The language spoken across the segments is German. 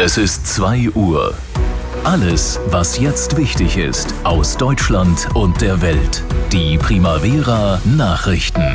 Es ist 2 Uhr. Alles, was jetzt wichtig ist, aus Deutschland und der Welt. Die Primavera Nachrichten.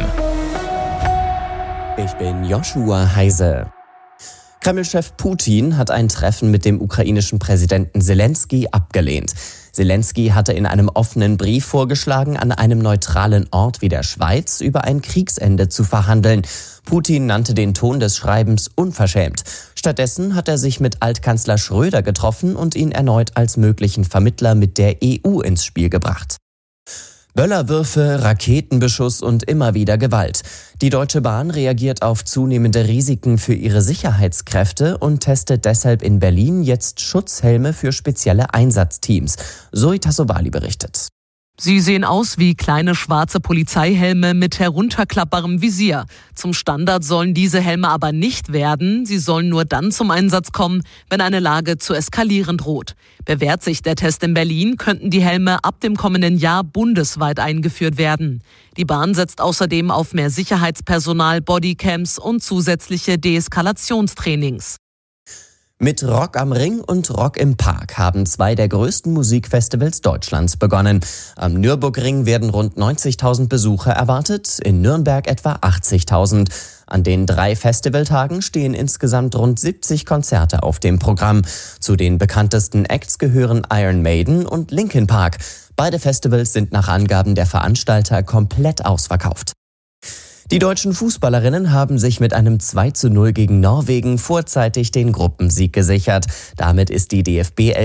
Ich bin Joshua Heise. Kreml-Chef Putin hat ein Treffen mit dem ukrainischen Präsidenten Selenskyj abgelehnt. Selenskyj hatte in einem offenen Brief vorgeschlagen, an einem neutralen Ort wie der Schweiz über ein Kriegsende zu verhandeln. Putin nannte den Ton des Schreibens unverschämt. Stattdessen hat er sich mit Altkanzler Schröder getroffen und ihn erneut als möglichen Vermittler mit der EU ins Spiel gebracht. Böllerwürfe, Raketenbeschuss und immer wieder Gewalt. Die Deutsche Bahn reagiert auf zunehmende Risiken für ihre Sicherheitskräfte und testet deshalb in Berlin jetzt Schutzhelme für spezielle Einsatzteams. Zoe Tassovali berichtet. Sie sehen aus wie kleine schwarze Polizeihelme mit herunterklappbarem Visier. Zum Standard sollen diese Helme aber nicht werden. Sie sollen nur dann zum Einsatz kommen, wenn eine Lage zu eskalieren droht. Bewährt sich der Test in Berlin, könnten die Helme ab dem kommenden Jahr bundesweit eingeführt werden. Die Bahn setzt außerdem auf mehr Sicherheitspersonal, Bodycams und zusätzliche Deeskalationstrainings. Mit Rock am Ring und Rock im Park haben 2 der größten Musikfestivals Deutschlands begonnen. Am Nürburgring werden rund 90.000 Besucher erwartet, in Nürnberg etwa 80.000. An den 3 Festivaltagen stehen insgesamt rund 70 Konzerte auf dem Programm. Zu den bekanntesten Acts gehören Iron Maiden und Linkin Park. Beide Festivals sind nach Angaben der Veranstalter komplett ausverkauft. Die deutschen Fußballerinnen haben sich mit einem 2:0 gegen Norwegen vorzeitig den Gruppensieg gesichert. Damit ist die DFB